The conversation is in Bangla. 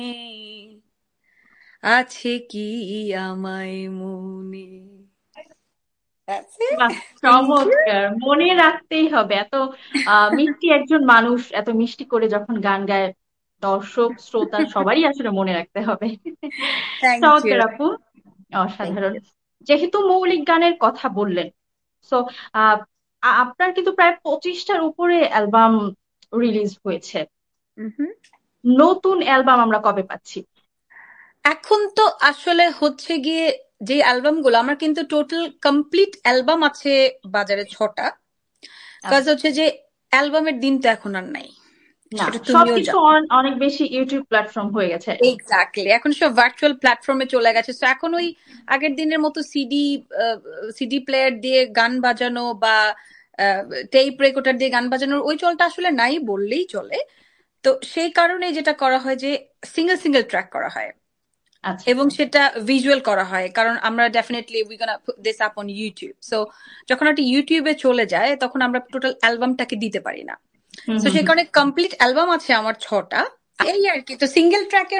আছে কি আমায় মনে। That's it. বাহ, Thank you. চমৎকার! মনে রাখতেই হবে। এত মিষ্টি একজন মানুষ এত মিষ্টি করে যখন গান গায়, দর্শক শ্রোতা সবারই আসলে মনে রাখতে হবে। Thank চমৎকার you. আপু, Thank অসাধারণ। you. যেহেতু মৌলিক গানের কথা বললেন, সো আপনার কিন্তু প্রায় 25টার উপরে অ্যালবাম রিলিজ হয়েছে। Mhm. নতুন অ্যালবাম আমরা কবে পাচ্ছি? এখন তো আসলে হচ্ছে গিয়ে যে অ্যালবামগুলো আমার কিন্তু টোটাল কমপ্লিট অ্যালবাম আছে বাজারে 6টা। কাজ আচ্ছা। হচ্ছে যে অ্যালবামের দিন তো এখন আর নাই, না, সেটা তুমিও সবকিছু জানো। অনেক বেশি ইউটিউব প্ল্যাটফর্ম হয়ে গেছে। এক্স্যাক্টলি, এখন সব ভার্চুয়াল প্ল্যাটফর্মে চলে গেছে, তো এখন ওই আগের দিনের মতো সিডি প্লেয়ার দিয়ে গান বাজানো বা টেপ রেকর্ডার দিয়ে গান বাজানোর ওই চলটা আসলে নাই বললেই চলে। তো সেই কারণে যেটা করা হয় যে সিঙ্গেল সিঙ্গেল ট্র্যাক করা হয় আচ্ছা। এবং সেটা ভিজুয়াল করা হয়, কারণ আমরা definitely we gonna put this up on YouTube. So যখন একটা ইউটিউবে চলে যায় তখন আমরা টোটাল অ্যালবামটাকে দিতে পারি না। হুম তো হুম সেই হুম। কারণে কমপ্লিট অ্যালবাম আছে আমার 6টা। এই আর কি, তো সিঙ্গেল ট্র্যাকের